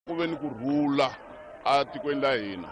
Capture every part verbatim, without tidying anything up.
ku ve ni ku rhula a tikweni la hina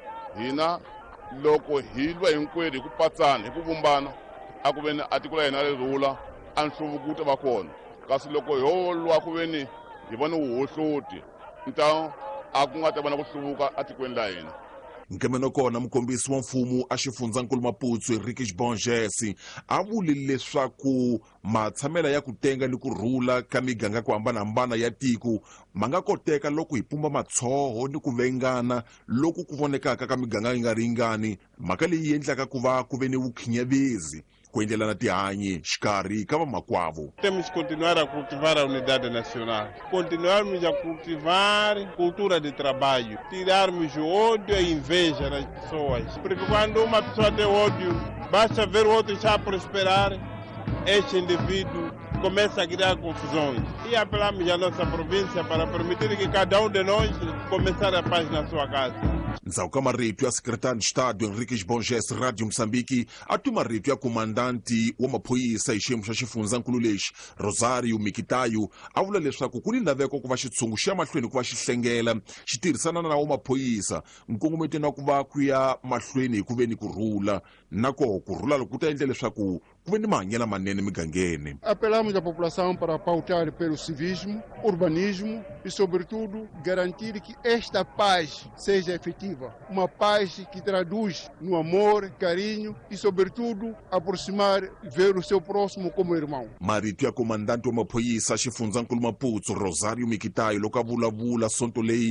hina loko hi lwa hinkwerhu hi ku patsana hi ku vumbana a ku ve ni a tiko la hina ri rhula a nhluvuko wu ta va kona kasi loko ho lwa ku ve ni hi va ni vuhohloti nta a ku nga ta va na ku hluvuka a tikweni la hina. Nkemeno kona mukombisi wa mfumo a xifundzankulu Maputo Henriques Bonges a vule leswaku matshamela ya ku tenga ni ku rhula ka miganga ku hambanahambana ya tiko ma nga koteka loko hi pumba matshoho ni ku vengana loku ku vonekaka ka miganga yi nga ringani, mhaka leyi endlaka ku va ku ve ni vukhinyavezi ku endlelana tihanyi xikarhi ka vamakwavo. Temos que continuar a cultivar a unidade nacional, continuarmos a cultivar cultura de trabalho, tirarmos o ódio e a inveja das pessoas, porque quando uma pessoa tem ódio, basta ver o outro já prosperar, este indivíduo começa a criar confusões. E apelamos à nossa província para permitir que cada um de nós começar a paz na sua casa. Ndzawuka marito ya sekretari de Estado Henriques Bonges Radio Moçambique atu marito ya komandanti wa maphoyisa hi xiyimo xa xifundzankulu lexi Rosario Mikitayo a vula leswaku ku ni laveko ku va xitshungu xa mahlweni ku va xi hlengela xi tirhisana na wa maphoyisa nkongometeni wa ku va ku ya mahlweni hi ku ve ni ku rhula nako ku rhula loko ku ta endla leswaku ku ve ni mahanyelo manene migangeni. Apelamos à população para pautar pelo civismo, urbanismo e, sobretudo, garantir que esta paz seja efetiva. Uma paz que traduz no amor, carinho e, sobretudo, aproximar e ver o seu próximo como irmão. Marito ya komandante wa maphoyisa xifundzankulu Maputo Rosario Mikitayo loko a vulavula sonto leyi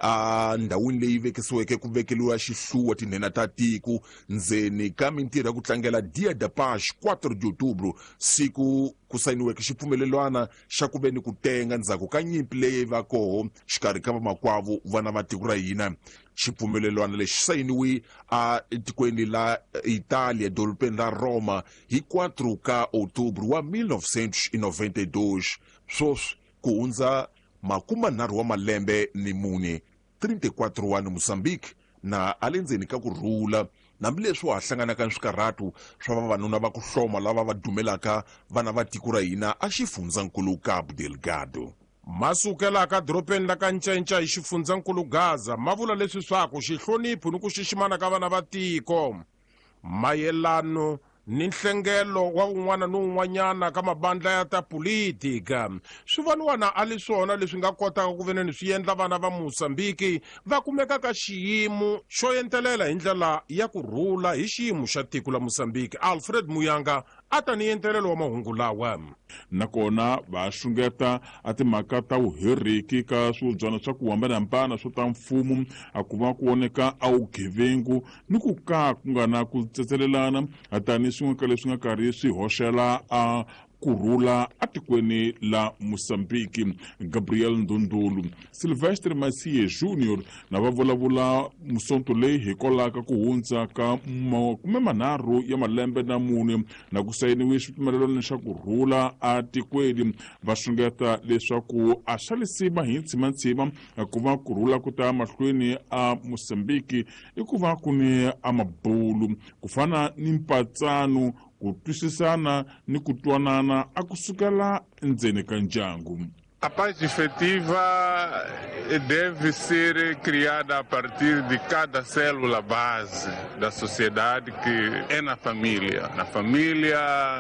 a ndhawini leyi vekisiweke ku vekeliwa xihluwa tinhena ta tiko ndzeni ka mintirho ya ku tlangela Dia da Paz quatro de outubro siku ku sayiniweke xipfumelelwana xa ku ve ni ku tenga ndzhaku ka nyimpi leyi va koho xikarhi ka vamakwavo vana va tiko ra hina. Xipfumelelwana lexi sayiniwi a tikweni la Italia dorobeni ra Roma hi quatro ka outubro wa mil novecentos e noventa e dois, swoswi ku hundza makumanharhu wa malembe ni mune trinta e quatro wa ni Moçambique na a le ndzeni ka ku rhula nambileswi wa hlanganaka ni swikarhatu swa vavanuna va ku hloma lava va dumelaka vana va tiko ra hina a xifundzankulu Cabo Delgado. Masukela ka dropeni la ka Ncenca hi xifundzankulu Gaza ma vula leswi swaku xihlonipho ni ku xiximana ka vana va tiko mayelano ni nhlengelo wa un'wana ni un'wanyana ka mabandla ya ta politika swi voniwana a li swona leswi nga kotaka ku veneni swi endla vana va Moçambique va kumeka ka xiyimo xo entelela hi ndlela ya ku rhula hi xiyimo xa tiko la Moçambique. Alfred Muyanga a ta ni entelelo wa mahungu lawa. Nakona va xungeta a timhaka ta vuheriki ka swibyana swa ku hambanahambana swo ta mfumo a ku va ku oneka a vugevengu ni ku ka ku nga na ku tsetselelana a tani swin'we ka leswi nga karhi swi hoxela a kurhula atikweni la Moçambique. Gabriel Ndundulu, Silvestre Macie Júnior na va vulavula musonto leyi hikolaka ku hundza ka makume manharhu ya malembe na mune na ku sayiniwe xipfumelelano xa kurhula atikweni. Va xungeta leswaku a xalisima hi ntsimantsima ku va kurhula ku ta mahlweni a Moçambique i ku va ku ni a mabulu ku fana ni mpatsano ku twisisana ni ku twanana a kusukela endzeni ka ndyangu. A paz efetiva deve ser criada a partir de cada célula base da sociedade, que é na família. Na família,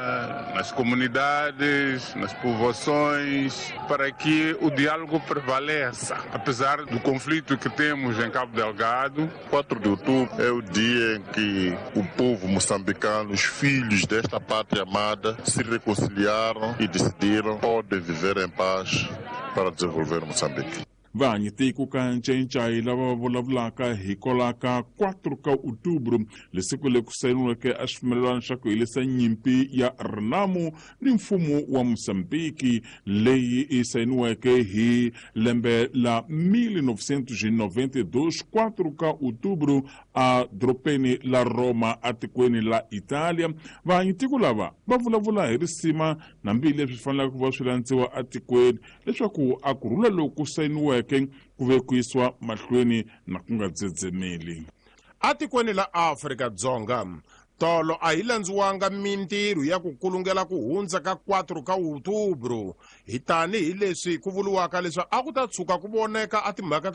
nas comunidades, nas povoações, para que o diálogo prevaleça. Apesar do conflito que temos em Cabo Delgado, quatro de outubro é o dia em que o povo moçambicano, os filhos desta pátria amada, se reconciliaram e decidiram podem viver em paz para desenvolver Moçambique. Vanyitiko ka Ncenca hi lava vulavulaka hikolaka quatro ka outubro lesiku le ku sayiniweke a xipfumelelano xa ku hilisa nyimpi ya Renamo ni mfumo wa Moçambique leyi i sayiniweke hi lembe la mil novecentos e noventa e dois quatro ka outubro a dropeni la Roma atikweni la Italia. Vanyitiko lava va vulavula hi risima nambileswi faneleke ku va swi landziwa atikweni leswaku a kurhula loku sayiniweke ku ve ku yisiwa mahlweni na ku nga dzedzemeli. Atikweni la Afrika-Dzonga tolo a hi landziwanga mintirho ya ku kulungela ku hundza ka kwatro ka Outubro hi tani hi leswi ku vuliwaka leswi a ku ta tshuka ku voneka a timhaka